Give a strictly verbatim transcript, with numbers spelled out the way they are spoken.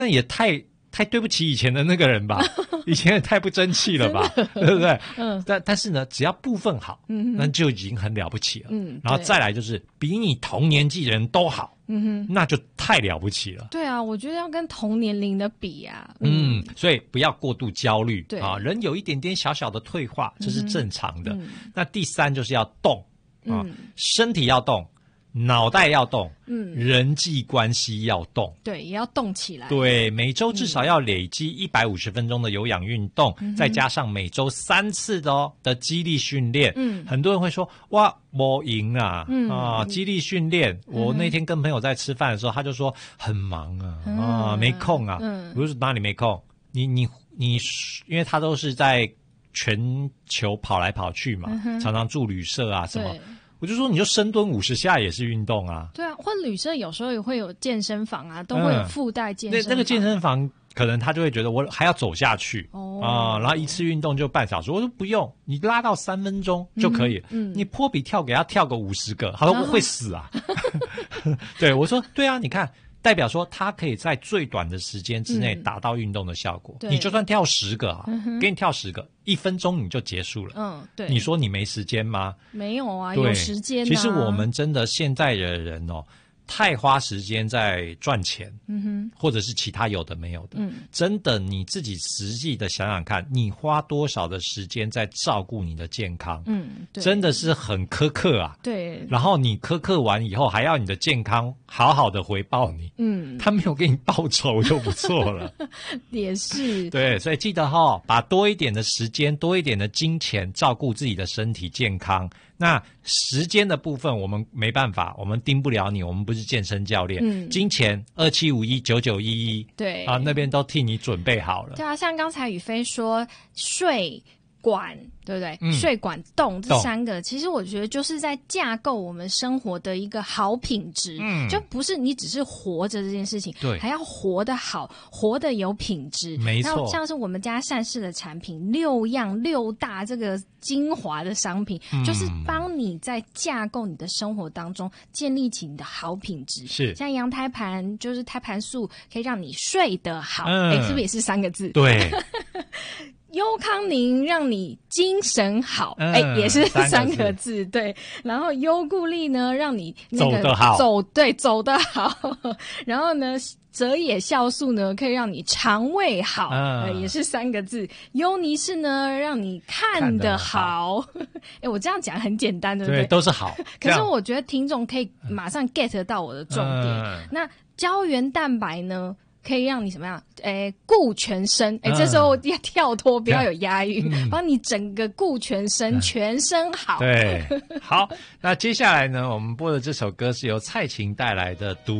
那也太太对不起以前的那个人吧，以前也太不争气了吧，对不对？嗯，但但是呢，只要部分好，嗯，那就已经很了不起了。嗯，然后再来就是比你同年纪人都好，嗯哼，那就太了不起了。 对啊，我觉得要跟同年龄的比啊， 嗯，嗯所以不要过度焦虑，对啊，人有一点点小小的退化，这是正常的。嗯、那第三就是要动啊，嗯、身体要动。脑袋要动，嗯，人际关系要动， 对，也要动起来。 对，每周至少要累积一百五十分钟的有氧运动，嗯、再加上每周三次的哦的肌力训练。嗯，很多人会说哇，没赢啊，嗯、啊，肌力训练。嗯、我那天跟朋友在吃饭的时候，他就说很忙啊，嗯、啊，没空啊。嗯，我说哪里没空？你你你，因为他都是在全球跑来跑去嘛，嗯、常常住旅社啊什么。我就说，你就深蹲五十下也是运动啊。对啊，或旅社有时候也会有健身房啊，都会有附带健身房。 嗯、那那个健身房可能他就会觉得我还要走下去哦啊、呃，然后一次运动就半小时。我说不用，你拉到三分钟就可以。嗯，嗯你坡比跳给他跳个五十个，他说我会死啊。对，我说对啊，你看。代表说他可以在最短的时间之内达到运动的效果。嗯、你就算跳十个啊，嗯、给你跳十个，一分钟你就结束了。嗯，对。你说你没时间吗？ 没有啊，有时间啊。 其实我们真的现在的人哦，太花时间在赚钱，嗯哼，或者是其他有的没有的。嗯，真的你自己实际的想想看，你花多少的时间在照顾你的健康？嗯，对，真的是很苛刻啊。 对。 然后你苛刻完以后，还要你的健康好好的回报你。嗯，他没有给你报酬就不错了。 也是。 对，所以记得哈、哦，把多一点的时间、多一点的金钱照顾自己的身体健康。那时间的部分我们没办法，我们盯不了你，我们不是健身教练。嗯，金钱二七五一九九一一，对啊，那边都替你准备好了。 对啊，像刚才宇飞说睡管，对不对？嗯、睡管动这三个，其实我觉得就是在架构我们生活的一个好品质。嗯，就不是你只是活着这件事情，对，还要活得好，活得有品质。 没错， 像是我们家善事的产品，六样六大这个精华的商品，嗯、就是帮你在架构你的生活当中建立起你的好品质。是，像羊胎盘，就是胎盘素，可以让你睡得好。哎、嗯，是不是也是三个字？ 对。 优康宁让你精神好，哎、嗯，也是三个字，对。然后优固力呢，让你那个走得好， 走对走得好。然后呢，泽野酵素呢，可以让你肠胃好，嗯呃、也是三个字。优尼氏呢，让你看得好。哎，我这样讲很简单，对不对？ 对，都是好。 可是我觉得听众可以马上 get 到我的重点。嗯、那胶原蛋白呢？可以让你什么样？诶，顾全身。诶，这时候要跳脱，不要有押韵，帮、嗯、你整个顾全身，嗯、全身好。 对，好。那接下来呢，我们播的这首歌是由蔡琴带来的《独